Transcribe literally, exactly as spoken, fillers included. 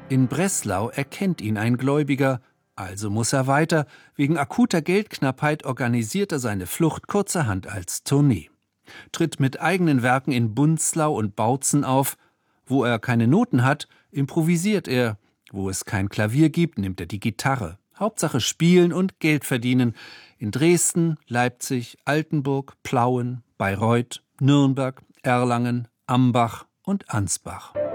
In Breslau erkennt ihn ein Gläubiger, also muss er weiter. Wegen akuter Geldknappheit organisiert er seine Flucht kurzerhand als Tournee. Tritt mit eigenen Werken in Bunzlau und Bautzen auf. Wo er keine Noten hat, improvisiert er. Wo es kein Klavier gibt, nimmt er die Gitarre. Hauptsache spielen und Geld verdienen. In Dresden, Leipzig, Altenburg, Plauen, Bayreuth, Nürnberg, Erlangen, Ambach und Ansbach.